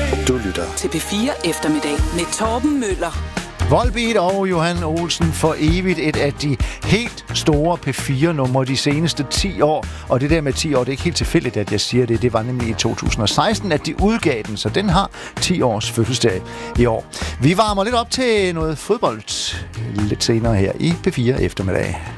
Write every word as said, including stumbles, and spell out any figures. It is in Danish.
Du lytter til P fire Eftermiddag med Torben Møller. Volbeat og Johan Olsen for evigt, et af de helt store P fire numre de seneste ti år. Og det der med ti år, det er ikke helt tilfældigt, at jeg siger det. Det var nemlig i to tusind og seksten, at de udgav den, så den har ti års fødselsdag i år. Vi varmer lidt op til noget fodbold lidt senere her i P fire Eftermiddag.